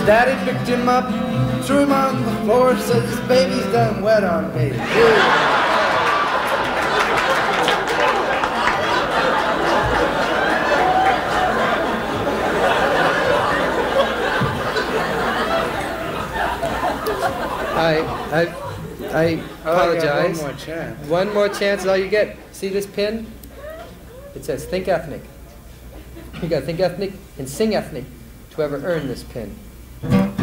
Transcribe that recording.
Daddy picked him up, threw him on the floor, said this baby's done wet on me. I apologize. One more chance. One more chance is all you get. See this pin? It says think ethnic. You got to think ethnic and sing ethnic to ever earn this pin.